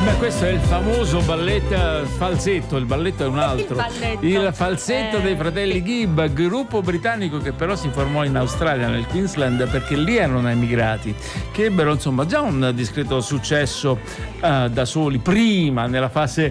Beh, questo è il famoso balletto falsetto, il balletto è un altro. Il falsetto dei fratelli Gibb, gruppo britannico che però si formò in Australia, nel Queensland, perché lì erano emigrati, che ebbero insomma già un discreto successo da soli, prima nella fase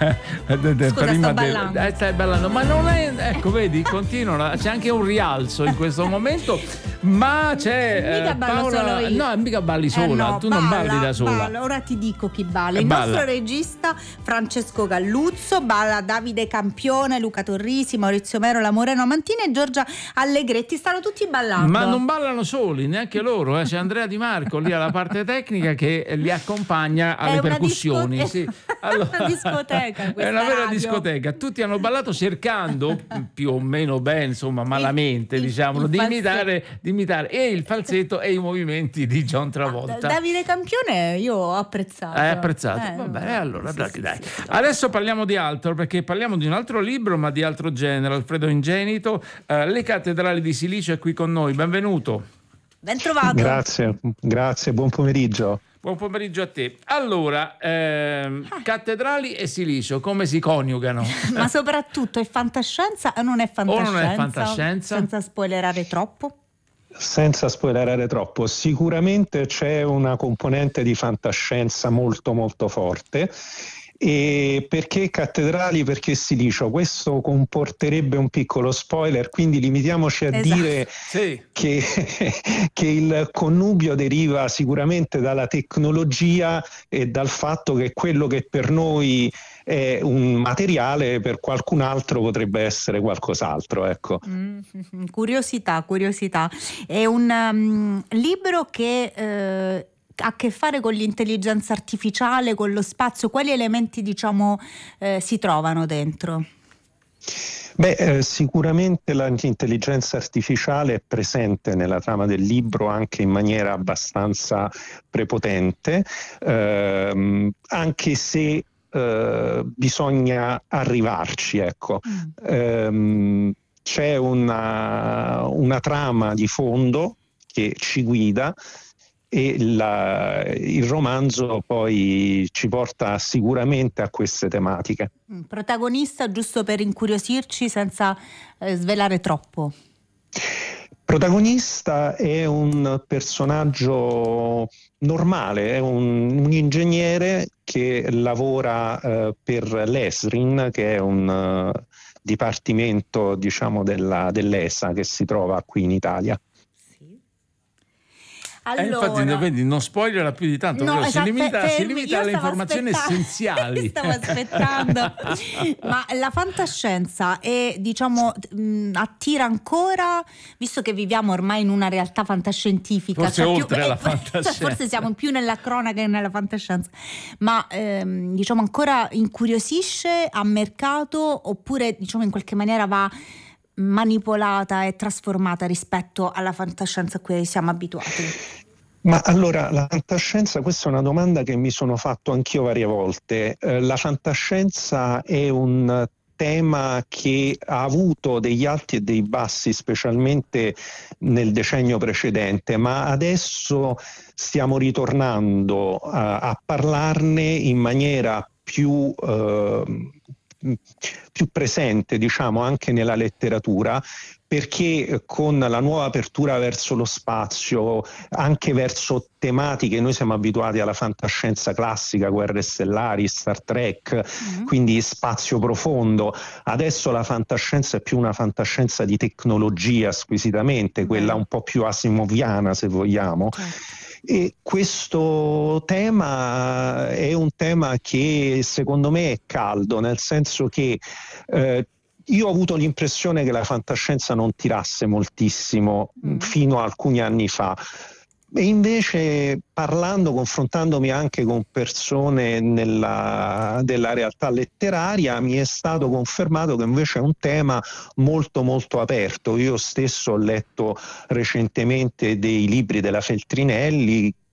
prima stai ballando, ma non è, ecco, vedi, continuano, c'è anche un rialzo in questo momento, ma c'è mica ballo solo io. No, mica balli sola, no, tu non balli da sola. Balla. Ora ti dico chi balla. Il nostro regista Francesco Galluzzo, balla Davide Campione, Luca Torrisi, Maurizio Merola, Moreno Mantini e Giorgia Allegretti. Stanno tutti ballando. Ma non ballano soli, neanche loro. C'è Andrea Di Marco lì alla parte tecnica che li accompagna alle percussioni. Sì. Allora, una discoteca. È una vera discoteca. Tutti hanno ballato cercando più o meno bene, insomma, malamente, diciamolo, di imitare e il falsetto e i movimenti di John Travolta. Davide Campione io ho apprezzato. Hai apprezzato? Va bene, allora dai. Adesso parliamo di altro, perché parliamo di un altro libro, ma di altro genere. Alfredo Ingenito, Le cattedrali di Silicio è qui con noi. Benvenuto. Ben trovato. Grazie, buon pomeriggio. Buon pomeriggio a te. Allora, cattedrali e silicio, come si coniugano? Ma soprattutto è fantascienza o non è fantascienza? O non è fantascienza? Senza spoilerare troppo? Senza spoilerare troppo, sicuramente c'è una componente di fantascienza molto molto forte. E perché cattedrali, perché silicio? Questo comporterebbe un piccolo spoiler, quindi limitiamoci a dire che il connubio deriva sicuramente dalla tecnologia e dal fatto che quello che per noi è un materiale per qualcun altro potrebbe essere qualcos'altro, ecco. Curiosità. È un libro che ha a che fare con l'intelligenza artificiale, con lo spazio. Quali elementi, diciamo, si trovano dentro? Sicuramente l'intelligenza artificiale è presente nella trama del libro anche in maniera abbastanza prepotente, anche se bisogna arrivarci, ecco. C'è una trama di fondo che ci guida e il romanzo poi ci porta sicuramente a queste tematiche. Protagonista, giusto per incuriosirci senza svelare troppo. Protagonista è un personaggio normale, è un ingegnere che lavora per l'ESRIN, che è un dipartimento, diciamo, dell'ESA che si trova qui in Italia. Allora, infatti, vedi, non spoilerà più di tanto, no, si limita alle informazioni essenziali. Stavo aspettando. Ma la fantascienza è, diciamo, attira ancora, visto che viviamo ormai in una realtà fantascientifica, forse oltre alla fantascienza, forse siamo più nella cronaca che nella fantascienza, ma diciamo ancora incuriosisce a mercato, oppure diciamo in qualche maniera va manipolata e trasformata rispetto alla fantascienza a cui siamo abituati? Ma allora, la fantascienza, questa è una domanda che mi sono fatto anch'io varie volte. La fantascienza è un tema che ha avuto degli alti e dei bassi, specialmente nel decennio precedente, ma adesso stiamo ritornando a parlarne in maniera più presente, diciamo, anche nella letteratura, perché con la nuova apertura verso lo spazio, anche verso tematiche, noi siamo abituati alla fantascienza classica, guerre stellari, Star Trek, quindi spazio profondo. Adesso la fantascienza è più una fantascienza di tecnologia squisitamente, quella un po' più asimoviana, se vogliamo. E questo tema è un tema che secondo me è caldo, nel senso che io ho avuto l'impressione che la fantascienza non tirasse moltissimo fino a alcuni anni fa. E invece confrontandomi anche con persone della realtà letteraria, mi è stato confermato che invece è un tema molto molto aperto. Io stesso ho letto recentemente dei libri della Feltrinelli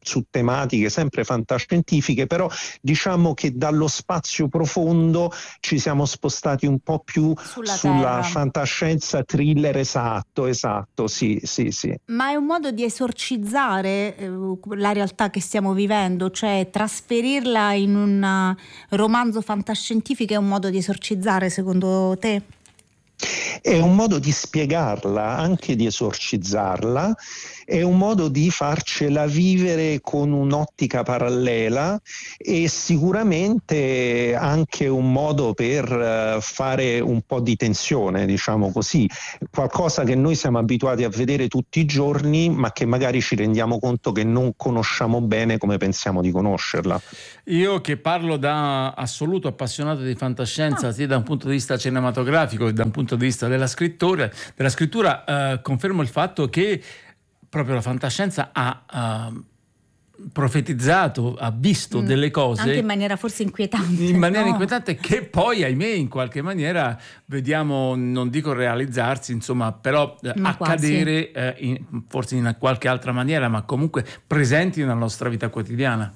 su tematiche sempre fantascientifiche, però diciamo che dallo spazio profondo ci siamo spostati un po' più sulla fantascienza thriller. Esatto, sì. Ma è un modo di esorcizzare la realtà che stiamo vivendo, cioè trasferirla in un romanzo fantascientifico è un modo di esorcizzare, secondo te? È un modo di spiegarla, anche di esorcizzarla, è un modo di farcela vivere con un'ottica parallela e sicuramente anche un modo per fare un po' di tensione, diciamo così, qualcosa che noi siamo abituati a vedere tutti i giorni ma che magari ci rendiamo conto che non conosciamo bene come pensiamo di conoscerla. Io che parlo da assoluto appassionato di fantascienza, sia da un punto di vista cinematografico che da un punto di vista della scrittura, confermo il fatto che proprio la fantascienza ha profetizzato, ha visto delle cose anche in maniera forse inquietante, inquietante, che poi ahimè in qualche maniera vediamo, non dico realizzarsi, insomma, però accadere forse in qualche altra maniera, ma comunque presenti nella nostra vita quotidiana.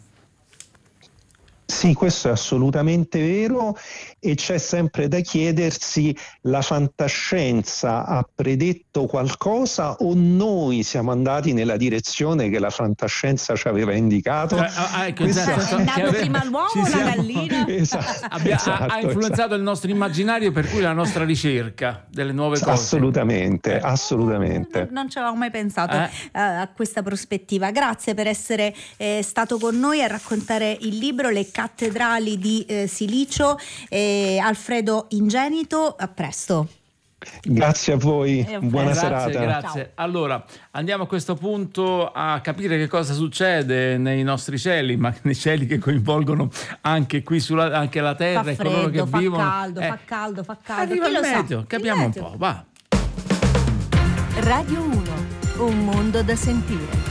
Sì, questo è assolutamente vero e c'è sempre da chiedersi: la fantascienza ha predetto qualcosa o noi siamo andati nella direzione che la fantascienza ci aveva indicato? È nato prima l'uomo o la gallina? Ha influenzato il nostro immaginario, per cui la nostra ricerca delle nuove cose. Assolutamente. Non ci avevamo mai pensato a questa prospettiva. Grazie per essere stato con noi a raccontare il libro Le cattedrali di Silicio. Alfredo Ingenito, a presto. Grazie a voi, buona serata. Grazie. Allora, andiamo a questo punto a capire che cosa succede nei nostri cieli, ma nei cieli che coinvolgono anche qui anche la terra. Fa e freddo, coloro che vivono. Fa caldo. Arriva il meteo, capiamo un po', va. Radio 1, un mondo da sentire.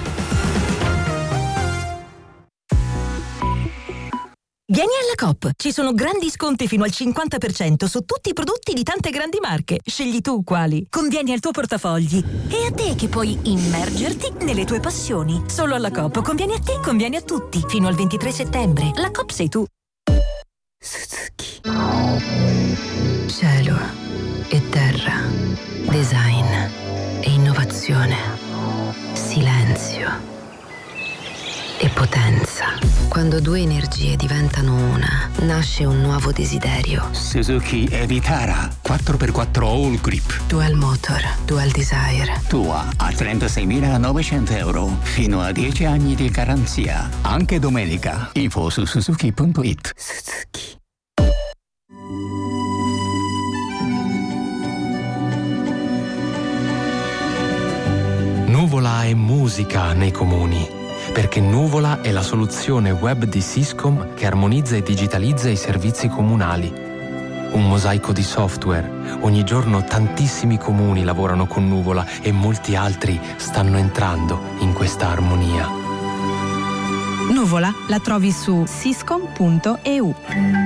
Vieni alla Coop, ci sono grandi sconti fino al 50% su tutti i prodotti di tante grandi marche. Scegli tu quali. Convieni al tuo portafogli. E a te che puoi immergerti nelle tue passioni. Solo alla Coop conviene a te, conviene a tutti. Fino al 23 settembre. La Coop sei tu. Suzuki. Cielo e terra. Design e innovazione. Silenzio e potenza. Quando due energie diventano una, nasce un nuovo desiderio. Suzuki Evitara 4x4 All Grip. Dual Motor, Dual Desire. Tua a 36.900 euro. Fino a 10 anni di garanzia. Anche domenica. Info su suzuki.it. Suzuki. Nuvola è musica nei comuni. Perché Nuvola è la soluzione web di Syscom che armonizza e digitalizza i servizi comunali. Un mosaico di software. Ogni giorno tantissimi comuni lavorano con Nuvola e molti altri stanno entrando in questa armonia. Nuvola la trovi su syscom.eu.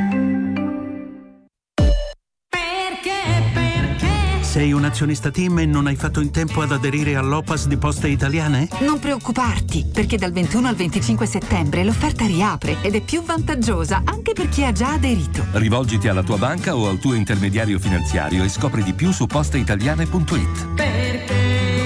Sei un azionista TIM e non hai fatto in tempo ad aderire all'OPAS di Poste Italiane? Non preoccuparti, perché dal 21 al 25 settembre l'offerta riapre ed è più vantaggiosa anche per chi ha già aderito. Rivolgiti alla tua banca o al tuo intermediario finanziario e scopri di più su posteitaliane.it.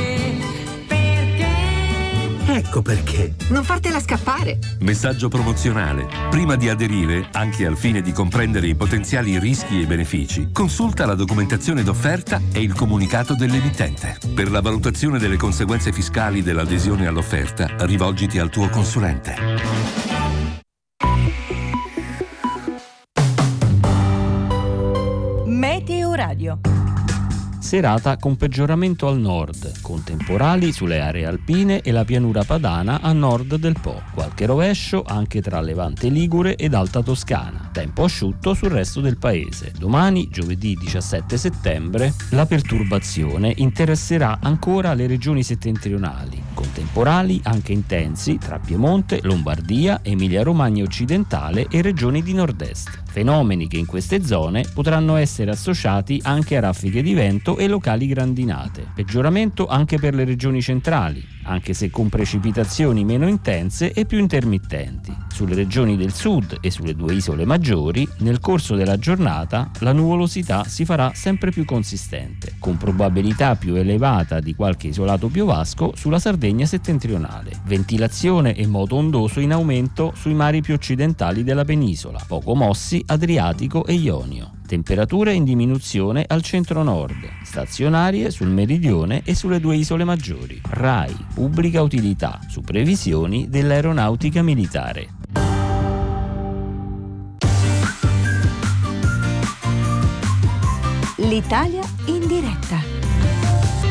Ecco perché. Non fartela scappare. Messaggio promozionale. Prima di aderire, anche al fine di comprendere i potenziali rischi e benefici, consulta la documentazione d'offerta e il comunicato dell'emittente. Per la valutazione delle conseguenze fiscali dell'adesione all'offerta, rivolgiti al tuo consulente. Meteo Radio. Serata con peggioramento al nord, con temporali sulle aree alpine e la pianura padana a nord del Po. Qualche rovescio anche tra Levante Ligure ed Alta Toscana. Tempo asciutto sul resto del paese. Domani, giovedì 17 settembre, la perturbazione interesserà ancora le regioni settentrionali, con temporali anche intensi tra Piemonte, Lombardia, Emilia-Romagna occidentale e regioni di nord-est. Fenomeni che in queste zone potranno essere associati anche a raffiche di vento vento e locali grandinate. Peggioramento anche per le regioni centrali, anche se con precipitazioni meno intense e più intermittenti. Sulle regioni del sud e sulle 2 isole maggiori, nel corso della giornata, la nuvolosità si farà sempre più consistente, con probabilità più elevata di qualche isolato piovasco sulla Sardegna settentrionale. Ventilazione e moto ondoso in aumento sui mari più occidentali della penisola, poco mossi Adriatico e Ionio. Temperature in diminuzione al centro-nord, stazionarie sul meridione e sulle 2 isole maggiori. RAI, pubblica utilità, su previsioni dell'aeronautica militare. L'Italia in diretta.